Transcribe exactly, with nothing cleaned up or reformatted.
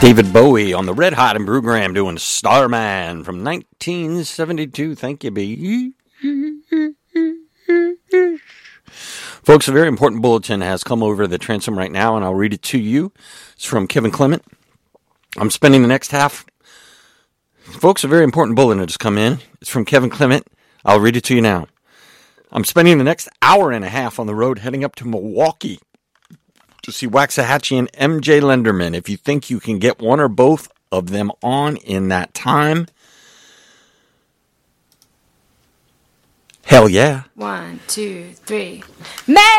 David Bowie on the Red Hot and Brew Graham doing Starman from nineteen seventy-two. Thank you, B. Folks, a very important bulletin has come over the transom right now, and I'll read it to you. It's from Kevin Clement. I'm spending the next half. Folks, a very important bulletin has come in. It's from Kevin Clement. I'll read it to you now. I'm spending the next hour and a half on the road heading up to Milwaukee to see Waxahachie and M J Lenderman. If you think you can get one or both of them on in that time, hell yeah. One, two, three. May